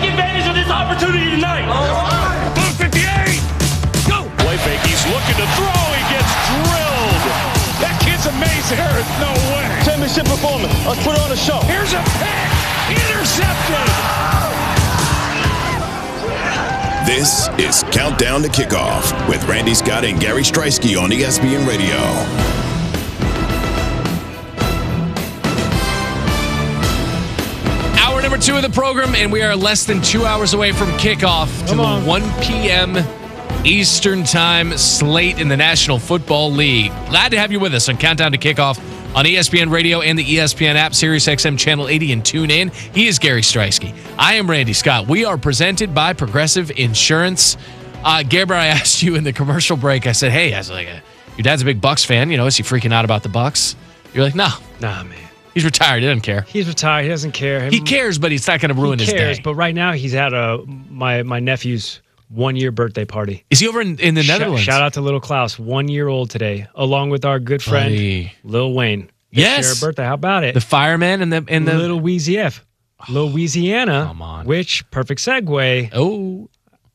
take advantage of this opportunity tonight. 58. Go. Play fake. He's looking to throw. He gets drilled. That kid's amazing. There is no way. Championship performance. Let's put on a show. Here's a pick. Intercepted. This is Countdown to Kickoff with Randy Scott and Gary Striewski on ESPN Radio. Hour number 2 of the program, and we are less than 2 hours away from kickoff to the 1 p.m. Eastern Time slate in the National Football League. Glad to have you with us on Countdown to Kickoff on ESPN Radio and the ESPN app, SiriusXM Channel 80, and tune in. He is Gary Striewski. I am Randy Scott. We are presented by Progressive Insurance. Gabriel, I asked you in the commercial break, I said, hey, your dad's a big Bucks fan. You know, is he freaking out about the Bucks? You're like, nah, man. He's retired. He doesn't care. He's retired. He doesn't care. He cares, but he's not going to ruin his day. But right now, he's at my nephew's 1-year birthday party. Is he over in the Netherlands? Shout out to little Klaus, 1 year old today, along with our good friend Lil Wayne. They share a birthday. How about it? The fireman and the Little Wheezy F, Louisiana. Come on. Which perfect segue. Oh,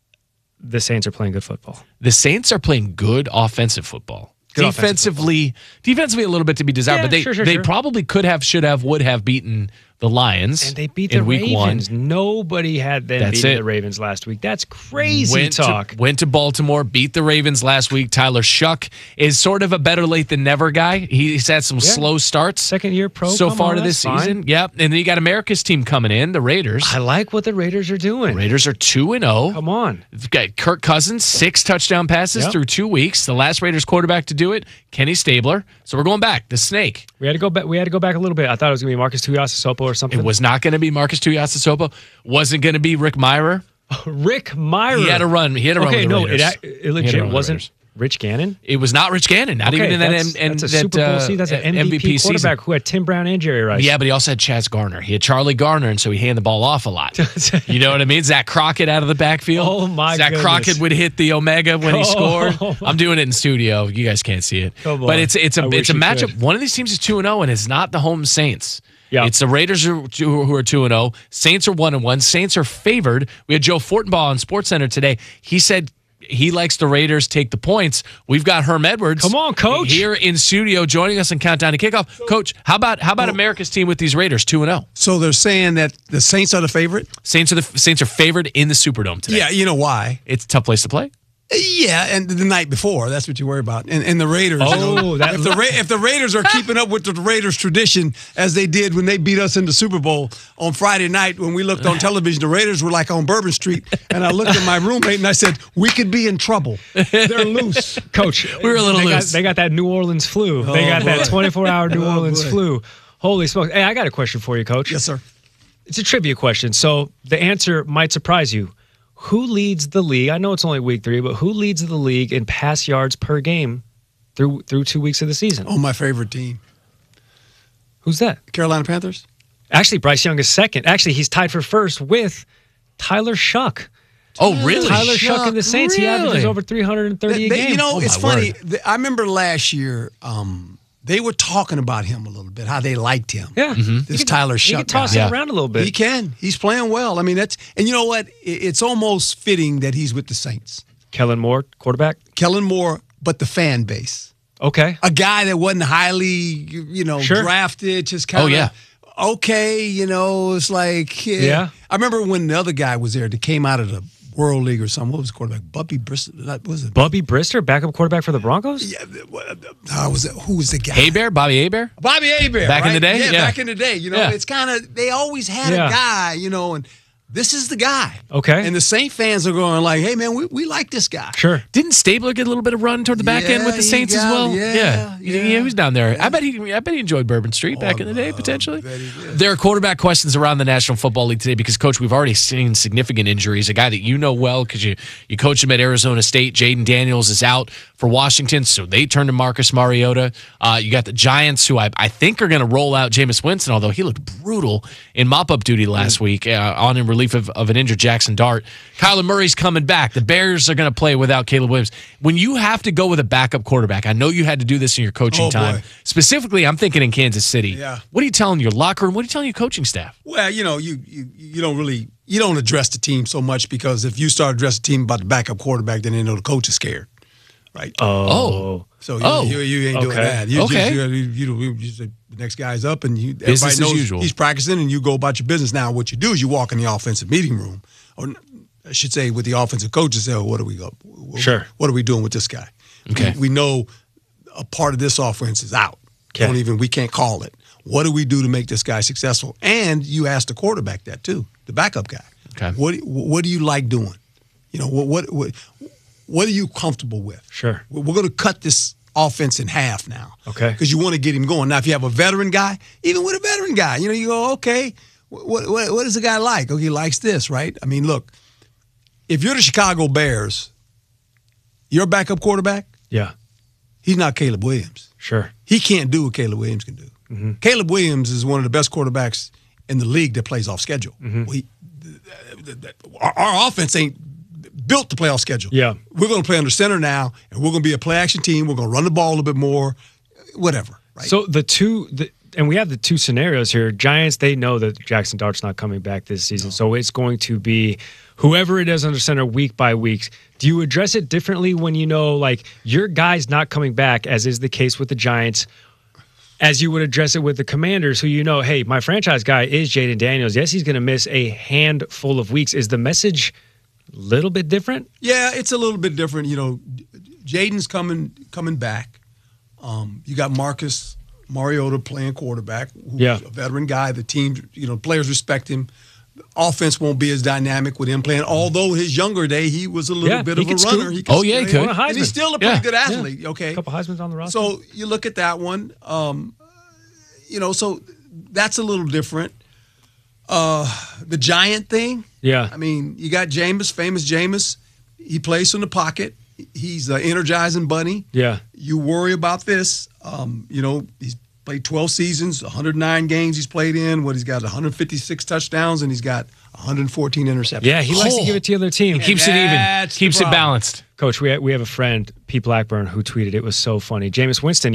the Saints are playing good football. The Saints are playing good offensive football. Defensively, a little bit to be desired, but they probably could have, should have, would have beaten the Lions. And they beat the week Ravens. 1. Nobody had them beating the Ravens last week. That's crazy talk. Went to Baltimore, beat the Ravens last week. Tyler Shuck is sort of a better late than never guy. He's had some slow starts. Second-year pro so far to this season. Yep. And then you got America's team coming in, the Raiders. I like what the Raiders are doing. The Raiders are 2-0. Come on. You've got Kirk Cousins, 6 touchdown passes through 2 weeks. The last Raiders quarterback to do it, Kenny Stabler. So we're going back. The Snake. We had to go back a little bit. I thought it was going to be Marcus Tuiasosopo or something. It was not going to be Marcus Tuiasosopo. Wasn't going to be Rick Myrer. Rick Myrer. He had a run. With the Raiders. It legit wasn't Rich Gannon? It was not Rich Gannon. Not even in that that's a Super Bowl season. That's an MVP quarterback who had Tim Brown and Jerry Rice. Yeah, but he also had Chaz Garner. He had Charlie Garner, and so he handed the ball off a lot. You know what I mean? Zach Crockett out of the backfield. Oh, my Zach goodness. Crockett would hit the Omega when he scored. I'm doing it in studio. You guys can't see it. But it's a matchup. One of these teams is 2-0, and it's not the home Saints. Yeah. It's the Raiders who are 2-0. Saints are 1-1. Saints are favored. We had Joe Fortenbaugh on SportsCenter today. He said he likes the Raiders take the points. We've got Herm Edwards. Come on, Coach. Here in studio joining us in Countdown to Kickoff. Coach, how about America's team with these Raiders 2-0? So they're saying that the Saints are the favorite? Saints are favored in the Superdome today. Yeah, you know why? It's a tough place to play. Yeah, and the night before, that's what you worry about. And the Raiders. If the Raiders are keeping up with the Raiders tradition as they did when they beat us in the Super Bowl on Friday night when we looked on television, the Raiders were like on Bourbon Street, and I looked at my roommate and I said, we could be in trouble. They're loose. Coach, we were a little loose. They got that New Orleans flu. They got that 24-hour New Orleans flu. Holy smokes. Hey, I got a question for you, Coach. Yes, sir. It's a trivia question, so the answer might surprise you. Who leads the league? I know it's only week 3, but who leads the league in pass yards per game through 2 weeks of the season? Oh, my favorite team. Who's that? Carolina Panthers. Actually, Bryce Young is second. Actually, he's tied for first with Tyler Shuck. Oh, really? Tyler Shuck and the Saints. He averages over 330 a game. You know, it's funny. I remember last year, they were talking about him a little bit, how they liked him. Yeah. This Tyler Shuck He can toss it around a little bit. He can. He's playing well. I mean, and you know what? It's almost fitting that he's with the Saints. Kellen Moore, quarterback? Kellen Moore, but the fan base. Okay. A guy that wasn't highly, drafted, just kind of, okay, it's like, yeah. I remember when the other guy was there that came out of the World League or something. What was the quarterback? Bubby Brister? Was it Bubby Brister, backup quarterback for the Broncos? Yeah. Who was the guy? Bobby Hebert? Bobby Hebert. Back in the day? Yeah, back in the day. It's kind of, they always had a guy, and this is the guy. Okay. And the Saint fans are going like, hey, man, we like this guy. Sure. Didn't Stabler get a little bit of run toward the back end with the Saints as well? Yeah, he was down there. I bet he enjoyed Bourbon Street back in the day, potentially. There are quarterback questions around the National Football League today because, Coach, we've already seen significant injuries. A guy that you know well because you coached him at Arizona State, Jaden Daniels, is out for Washington, so they turn to Marcus Mariota. You got the Giants, who I think are going to roll out Jameis Winston, although he looked brutal in mop-up duty last week on in relief of an injured Jackson Dart. Kyler Murray's coming back. The Bears are going to play without Caleb Williams. When you have to go with a backup quarterback, I know you had to do this in your coaching time. Boy. Specifically, I'm thinking in Kansas City. Yeah. What are you telling your locker room? What are you telling your coaching staff? Well, you don't really you don't address the team so much because if you start addressing the team about the backup quarterback, then they know the coach is scared, right? Oh. So you ain't doing that. You the next guy's up and everybody knows usual. He's practicing and you go about your business. Now what you do is you walk in the offensive meeting room, or I should say with the offensive coach and say, what are we doing with this guy? Okay. We know a part of this offense is out. Okay. We can't call it. What do we do to make this guy successful? And you ask the quarterback that too, the backup guy. Okay. What do you like doing? You know, what are you comfortable with? Sure. We're going to cut this offense in half now. Okay. Because you want to get him going. Now, if you have a veteran guy, even with a veteran guy, you go, okay, what is the guy like? Okay, he likes this, right? I mean, look, if you're the Chicago Bears, your backup quarterback, Yeah. he's not Caleb Williams. Sure. He can't do what Caleb Williams can do. Mm-hmm. Caleb Williams is one of the best quarterbacks in the league that plays off schedule. Mm-hmm. Our offense ain't built to play off schedule. Yeah. We're going to play under center now, and we're going to be a play-action team. We're going to run the ball a little bit more, whatever. Right? So and we have the two scenarios here. Giants, they know that Jackson Dart's not coming back this season, so it's going to be whoever it is under center week by week. Do you address it differently when you know, like, your guy's not coming back, as is the case with the Giants, as you would address it with the Commanders, who you know, hey, my franchise guy is Jaden Daniels. Yes, he's going to miss a handful of weeks. Is the message a little bit different? Yeah, it's a little bit different. You know, Jaden's coming back. You got Marcus Mariota playing quarterback, who's a veteran guy. The team, players respect him. The offense won't be as dynamic with him playing. Although his younger day, he was a little bit of a runner. He could. And he's still a pretty good athlete. Yeah. Okay, a couple Heisman's on the roster. So you look at that one. So that's a little different. The Giant thing. Yeah. I mean, you got Jameis, famous Jameis. He plays from the pocket. He's an energizing bunny. Yeah. You worry about this. He's played 12 seasons, 109 games he's played in. He's got 156 touchdowns, and he's got 114 interceptions. Yeah, he likes to give it to the other team. Keeps it even. Keeps it balanced. Coach, we have a friend, Pete Blackburn, who tweeted, it was so funny. Jameis Winston,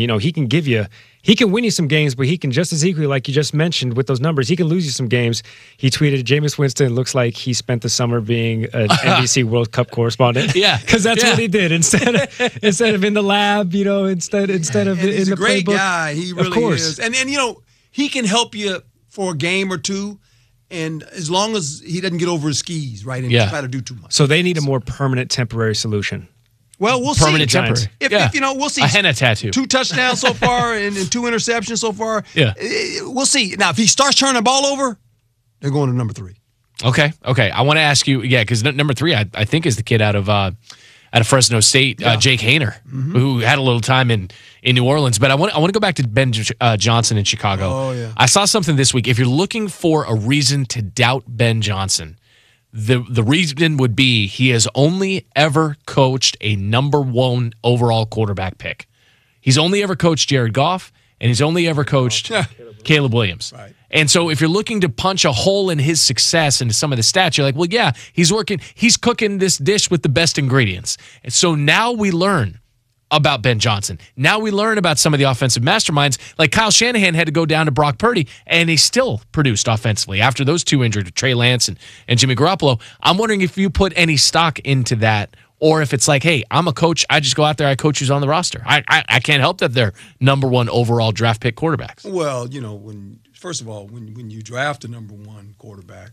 he can win you some games, but he can just as equally, like you just mentioned with those numbers, he can lose you some games. He tweeted, Jameis Winston looks like he spent the summer being an NBC World Cup correspondent. Yeah. Because that's what he did. Instead of in the lab, instead of in the playbook. He's a great guy. He really is. And he can help you for a game or two. And as long as he doesn't get over his skis, right, and try to do too much. So they need a more permanent, temporary solution. Well, we'll permanent see. Temporary. If we'll see. A henna tattoo. 2 touchdowns so far and 2 interceptions so far. Yeah. We'll see. Now, if he starts turning the ball over, they're going to number 3. Okay. I want to ask you, because number 3, I think, is the kid out of Fresno State, Jake Haener, who had a little time in New Orleans. But I want to go back to Ben Johnson in Chicago. Oh, yeah. I saw something this week. If you're looking for a reason to doubt Ben Johnson, the reason would be he has only ever coached a number 1 overall quarterback pick. He's only ever coached Jared Goff, and he's only ever coached Caleb Williams. Right. And so if you're looking to punch a hole in his success into some of the stats, you're like, well, yeah, he's cooking this dish with the best ingredients. And so now we learn about Ben Johnson. Now we learn about some of the offensive masterminds. Like Kyle Shanahan had to go down to Brock Purdy, and he still produced offensively after those 2 injured, Trey Lance and Jimmy Garoppolo. I'm wondering if you put any stock into that, or if it's like, hey, I'm a coach. I just go out there. I coach who's on the roster. I can't help that they're number 1 overall draft pick quarterbacks. Well, first of all, when you draft a number 1 quarterback,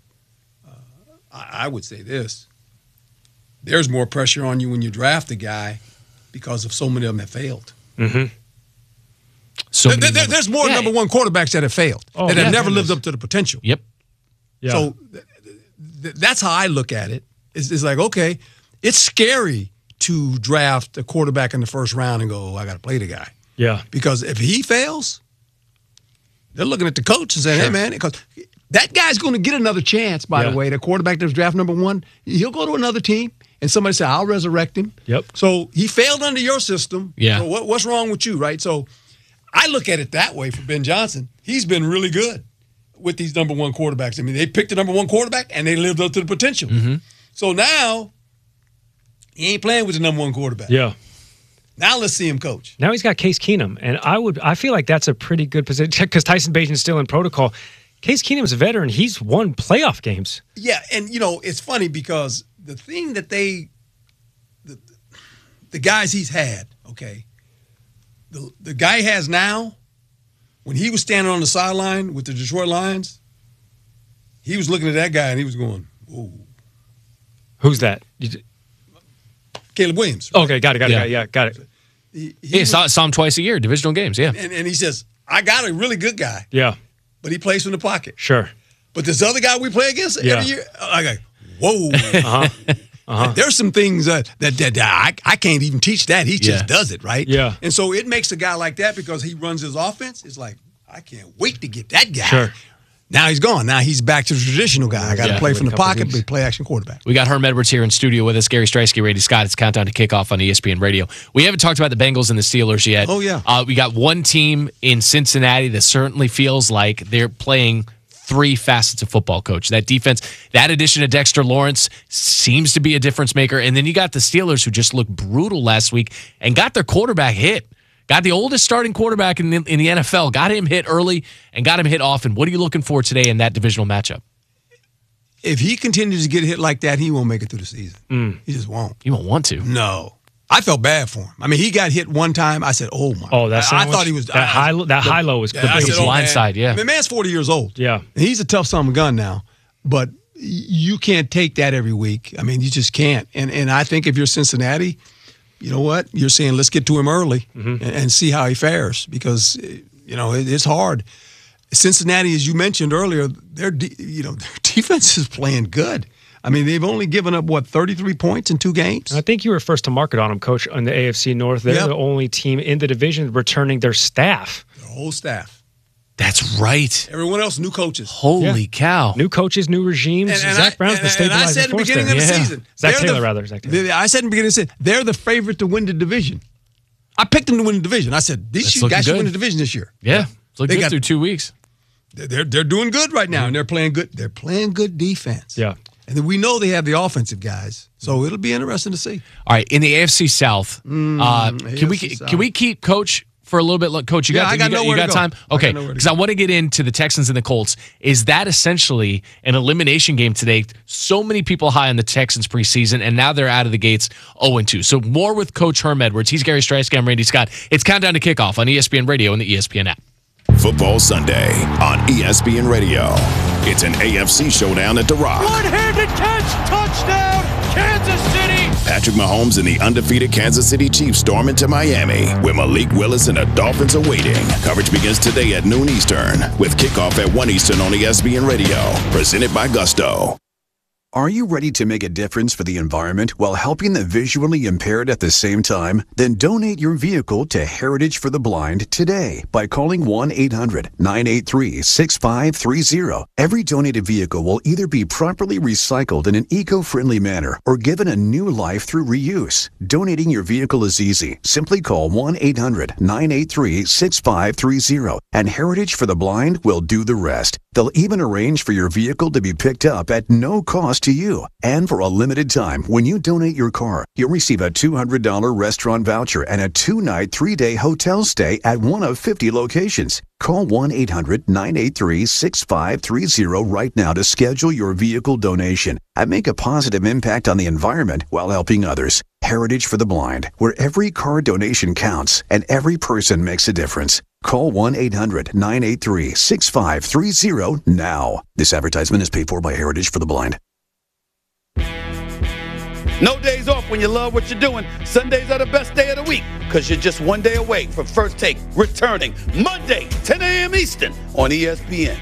I would say this. There's more pressure on you when you draft a guy because of so many of them have failed. Mm-hmm. There's more number 1 quarterbacks that have failed, that have never lived up to the potential. Yep. Yeah. So that's how I look at it. It's like, okay, it's scary to draft a quarterback in the first round and go, I got to play the guy. Yeah. Because if he fails, they're looking at the coach and saying, hey, man, because that guy's going to get another chance, by the way. The quarterback that was drafted number 1, he'll go to another team, and somebody say, I'll resurrect him. Yep. So he failed under your system. Yeah. So what's wrong with you, right? So I look at it that way for Ben Johnson. He's been really good with these number 1 quarterbacks. I mean, they picked the number 1 quarterback, and they lived up to the potential. Mm-hmm. So now he ain't playing with the number 1 quarterback. Yeah. Now let's see him coach. Now he's got Case Keenum, and I feel like that's a pretty good position because Tyson Bagent's still in protocol. Case Keenum's a veteran. He's won playoff games. Yeah, and, it's funny because the thing that the guys he's had, okay, the guy he has now, when he was standing on the sideline with the Detroit Lions, he was looking at that guy and he was going, whoa. Who's that? Caleb Williams. Right? Okay, got it. Yeah, got it. He saw him twice a year, divisional games, yeah. And he says, I got a really good guy. Yeah. But he plays from the pocket. Sure. But this other guy we play against every year, I go, whoa. There's some things that I can't even teach that. He just does it, right? Yeah. And so it makes a guy like that because he runs his offense. It's like, I can't wait to get that guy. Sure. Now he's gone. Now he's back to the traditional guy. I got to play from the pocket, but play action quarterback. We got Herm Edwards here in studio with us. Gary Streisky, Randy Scott. It's Countdown to Kickoff on ESPN Radio. We haven't talked about the Bengals and the Steelers yet. Oh, yeah. We got one team in Cincinnati that certainly feels like they're playing three facets of football, Coach. That defense, that addition of Dexter Lawrence seems to be a difference maker. And then you got the Steelers who just looked brutal last week and got their quarterback hit. Got the oldest starting quarterback in the NFL, got him hit early and got him hit often. What are you looking for today in that divisional matchup? If he continues to get hit like that, he won't make it through the season. He just won't. He won't want to. No. I felt bad for him. I mean, he got hit one time. I said, "Oh my!" Oh, that's I thought he was that high low was the biggest blindside. Yeah, I mean, man's 40 years old. Yeah, and he's a tough son of a gun now, but you can't take that every week. I mean, you just can't. And I think if you're Cincinnati, you know what? You're saying let's get to him early and see how he fares because it's hard. Cincinnati, as you mentioned earlier, their defense is playing good. I mean, they've only given up, 33 points in 2 games? I think you were first to market on them, Coach, on the AFC North. They're the only team in the division returning their staff. Their whole staff. That's right. Everyone else, new coaches. Holy cow. New coaches, new regimes. And Zach Brown's the stabilizing force. I said at the beginning there. of the season. Zach Taylor. I said in the beginning of the season, they're the favorite to win the division. I picked them to win the division. I said, these guys should win the division this year. Yeah. It's looking good through 2 weeks. They're doing good right now, and they're playing good. They're playing good defense. Yeah. And then we know they have the offensive guys, so it'll be interesting to see. All right, in the AFC South, can we keep Coach for a little bit? Look, Coach, you got time? Okay, because I want to get into the Texans and the Colts. Is that essentially an elimination game today? So many people high on the Texans preseason, and now they're out of the gates 0-2. So more with Coach Herm Edwards. He's Gary Streisky. I'm Randy Scott. It's Countdown to Kickoff on ESPN Radio and the ESPN app. Football Sunday on ESPN Radio. It's an AFC showdown at The Rock. One-handed catch, touchdown, Kansas City. Patrick Mahomes and the undefeated Kansas City Chiefs storm into Miami, where Malik Willis and the Dolphins are waiting. Coverage begins today at noon Eastern, with kickoff at 1 Eastern on ESPN Radio. Presented by Gusto. Are you ready to make a difference for the environment while helping the visually impaired at the same time? Then donate your vehicle to Heritage for the Blind today by calling 1-800-983-6530. Every donated vehicle will either be properly recycled in an eco-friendly manner or given a new life through reuse. Donating your vehicle is easy. Simply call 1-800-983-6530 and Heritage for the Blind will do the rest. They'll even arrange for your vehicle to be picked up at no cost to you. And for a limited time, when you donate your car, you'll receive a $200 restaurant voucher and a 2-night, 3-day hotel stay at one of 50 locations. Call 1-800-983-6530 right now to schedule your vehicle donation and make a positive impact on the environment while helping others. Heritage for the Blind, where every car donation counts and every person makes a difference. Call 1-800-983-6530 now. This advertisement is paid for by Heritage for the Blind. No days off when you love what you're doing. Sundays are the best day of the week because you're just one day away from First Take returning Monday, 10 a.m. Eastern on ESPN.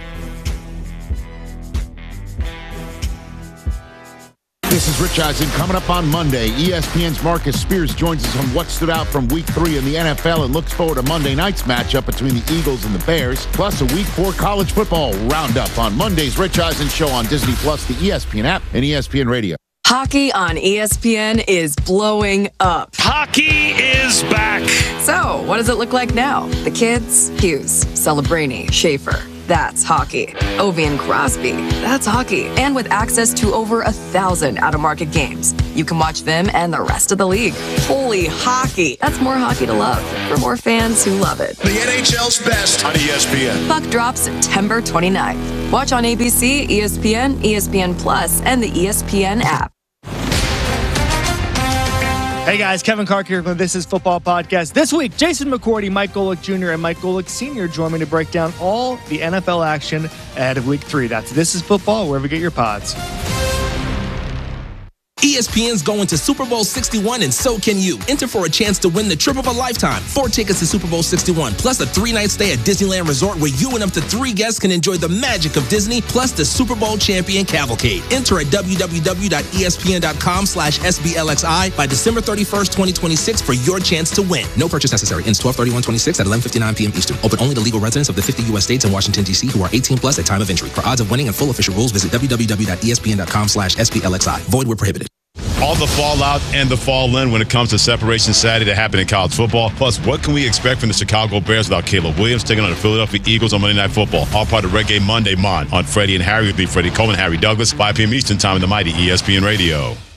This is Rich Eisen. Coming up on Monday, ESPN's Marcus Spears joins us on what stood out from Week 3 in the NFL and looks forward to Monday night's matchup between the Eagles and the Bears, plus a Week 4 college football roundup on Monday's Rich Eisen Show on Disney+, the ESPN app, and ESPN Radio. Hockey on ESPN is blowing up. Hockey is back. So, what does it look like now? The kids, Hughes, Celebrini, Schaefer. that's hockey. Ovi and Crosby, that's hockey. And with access to over 1,000 out-of-market games, you can watch them and the rest of the league. Holy hockey! That's more hockey to love for more fans who love it. The NHL's best on ESPN. Puck drops September 29th. Watch on ABC, ESPN, ESPN Plus, and the ESPN app. Hey guys, Kevin Clark here from This Is Football Podcast. This week, Jason McCourty, Mike Golick Jr., and Mike Golick Sr. join me to break down all the NFL action ahead of Week 3. That's This Is Football, wherever you get your pods. ESPN's going to Super Bowl 61, and so can you. Enter for a chance to win the trip of a lifetime. 4 tickets to Super Bowl 61, plus a 3-night stay at Disneyland Resort where you and up to 3 guests can enjoy the magic of Disney, plus the Super Bowl champion cavalcade. Enter at www.espn.com/SBLXI by December 31st, 2026 for your chance to win. No purchase necessary. Ends 12/31/26 at 11:59 p.m. Eastern. Open only to legal residents of the 50 U.S. states and Washington, D.C. who are 18 plus at time of entry. For odds of winning and full official rules, visit www.espn.com/SBLXI. Void where prohibited. All the fallout and the fall-in when it comes to Separation Saturday that happened in college football. Plus, what can we expect from the Chicago Bears without Caleb Williams taking on the Philadelphia Eagles on Monday Night Football? All part of Red Game Monday on Freddie and Harry with me, Freddie Coleman, Harry Douglas, 5 p.m. Eastern Time in the mighty ESPN Radio.